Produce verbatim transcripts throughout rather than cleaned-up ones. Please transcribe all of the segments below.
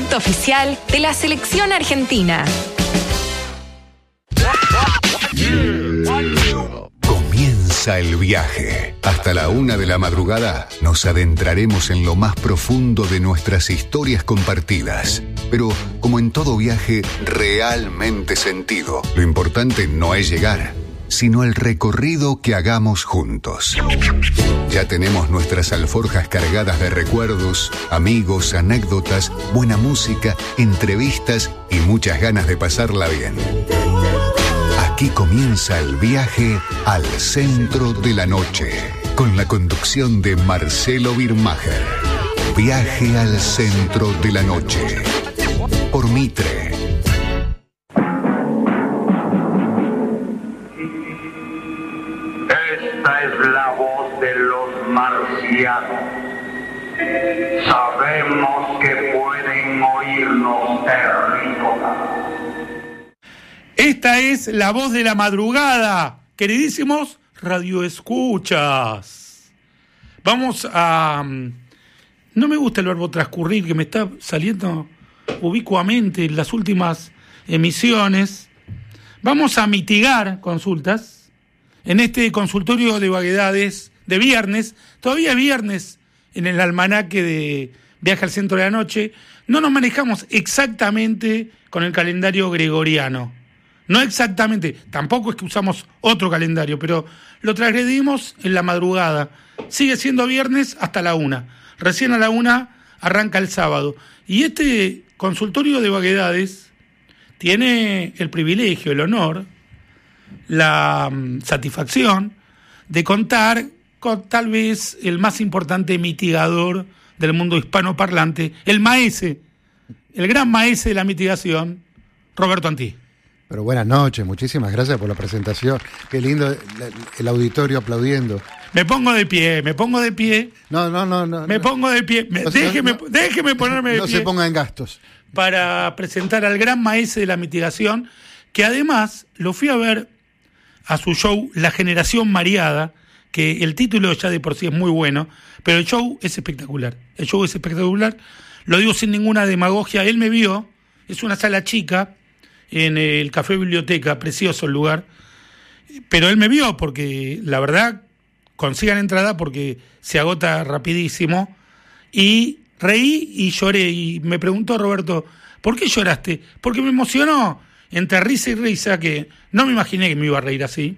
producto oficial de la selección argentina. Comienza el viaje. Hasta la una de la madrugada nos adentraremos en lo más profundo de nuestras historias compartidas. Pero, como en todo viaje, realmente sentido. Lo importante no es llegar, sino el recorrido que hagamos juntos. Ya tenemos nuestras alforjas cargadas de recuerdos, amigos, anécdotas, buena música, entrevistas y muchas ganas de pasarla bien. Aquí comienza el viaje al centro de la noche, con la conducción de Marcelo Birmacher. Viaje al centro de la noche, por Mitre. Esta es la voz de los marcianos. Sabemos que pueden oírnos, terrícolas. Esta es la voz de la madrugada, queridísimos radioescuchas. Vamos a... No me gusta el verbo transcurrir, que me está saliendo ubicuamente en las últimas emisiones. Vamos a mitigar consultas en este consultorio de vaguedades de viernes. Todavía viernes en el almanaque de Viaje al Centro de la Noche. No nos manejamos exactamente con el calendario gregoriano. No exactamente, tampoco es que usamos otro calendario, pero lo transgredimos en la madrugada. Sigue siendo viernes hasta la una. Recién a la una arranca el sábado. Y este consultorio de vaguedades tiene el privilegio, el honor, la um, satisfacción de contar con tal vez el más importante mitigador del mundo hispanoparlante, el maese, el gran maese de la mitigación, Roberto Antí. Pero buenas noches, muchísimas gracias por la presentación. Qué lindo el auditorio aplaudiendo. Me pongo de pie, me pongo de pie. No, no, no. no me no. pongo de pie. Me, no, déjeme, no, déjeme ponerme de no pie. No se ponga en gastos. Para presentar al gran maese de la mitigación, que además lo fui a ver a su show La Generación Mareada, que el título ya de por sí es muy bueno, pero el show es espectacular. El show es espectacular. Lo digo sin ninguna demagogia. Él me vio, es una sala chica, en el Café Biblioteca, precioso el lugar, pero él me vio porque la verdad consigan entrada porque se agota rapidísimo, y reí y lloré, y me preguntó Roberto, ¿por qué lloraste? Porque me emocionó, entre risa y risa, que no me imaginé que me iba a reír así.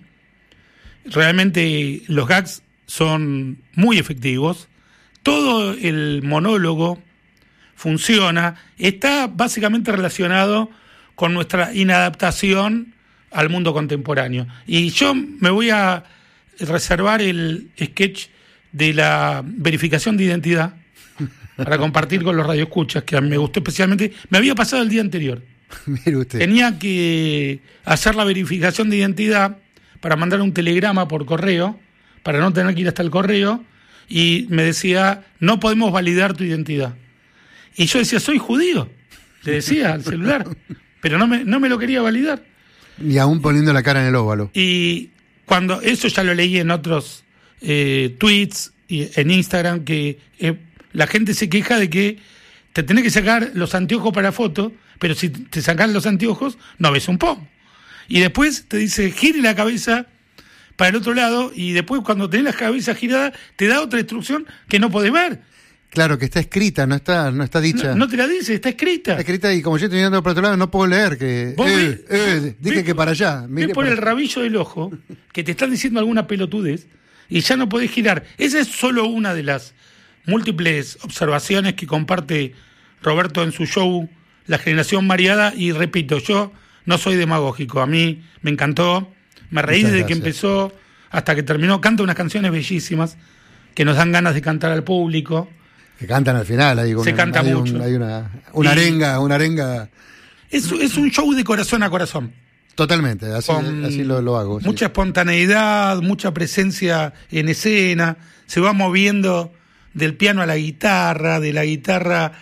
Realmente los gags son muy efectivos, todo el monólogo funciona, está básicamente relacionado con nuestra inadaptación al mundo contemporáneo. Y yo me voy a reservar el sketch de la verificación de identidad para compartir con los radioescuchas, que a mí me gustó especialmente. Me había pasado el día anterior. Mire usted. Tenía que hacer la verificación de identidad para mandar un telegrama por correo, para no tener que ir hasta el correo, y me decía, no podemos validar tu identidad. Y yo decía, soy judío, le decía al celular. Pero no me, no me lo quería validar. Y aún poniendo la cara en el óvalo. Y cuando eso ya lo leí en otros eh, tweets y en Instagram, que eh, la gente se queja de que te tenés que sacar los anteojos para foto, pero si te sacás los anteojos no ves un poco. Y después te dice, gire la cabeza para el otro lado, y después cuando tenés la cabeza girada te da otra instrucción que no podés ver. Claro, que está escrita, no está, no está dicha. No, no te la dice, está escrita. Está escrita, y como yo estoy mirando para otro lado, no puedo leer que... ¿Vos Eh, ve, eh, dije ve, que para allá. Ve por para... el rabillo del ojo que te están diciendo alguna pelotudez y ya no podés girar. Esa es solo una de las múltiples observaciones que comparte Roberto en su show La Generación Mareada, y repito, yo no soy demagógico. A mí me encantó, me reí Muchas desde gracias. que empezó hasta que terminó. Canta unas canciones bellísimas que nos dan ganas de cantar al público. Que cantan al final, hay, Se una, canta hay, mucho. un, hay una, una Y- arenga, una arenga. Es, es un show de corazón a corazón. Totalmente, así, Con así lo, lo hago. sí. Mucha espontaneidad, mucha presencia en escena, se va moviendo del piano a la guitarra, de la guitarra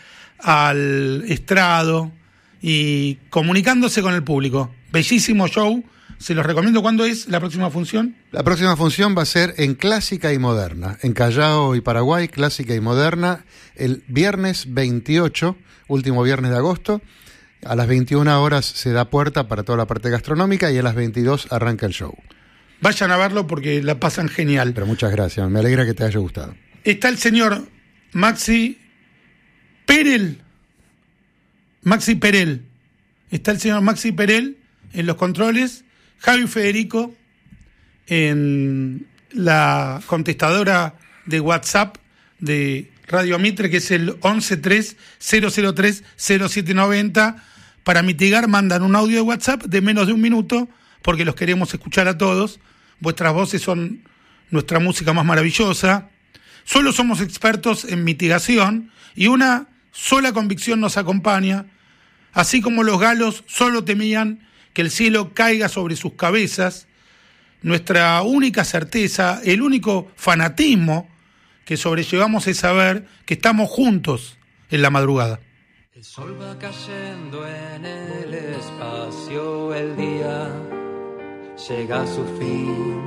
al estrado y comunicándose con el público. Bellísimo show, se los recomiendo. ¿Cuándo es la próxima función? La próxima función va a ser en Clásica y Moderna, en Callao y Paraguay, Clásica y Moderna, el viernes veintiocho, último viernes de agosto. A las veintiuna horas se da puerta para toda la parte gastronómica y a las veintidós arranca el show. Vayan a verlo porque la pasan genial. Pero muchas gracias, me alegra que te haya gustado. Está el señor Maxi Perel. Maxi Perel. Está el señor Maxi Perel en los controles. Javi Federico en la contestadora de WhatsApp de Radio Mitre, que es el once tres cero cero tres cero siete noventa. Para mitigar, mandan un audio de WhatsApp de menos de un minuto, porque los queremos escuchar a todos. Vuestras voces son nuestra música más maravillosa. Solo somos expertos en mitigación y una sola convicción nos acompaña. Así como los galos solo temían que el cielo caiga sobre sus cabezas, nuestra única certeza, el único fanatismo que sobrellevamos es saber que estamos juntos en la madrugada. El sol va cayendo en el espacio, el día llega a su fin.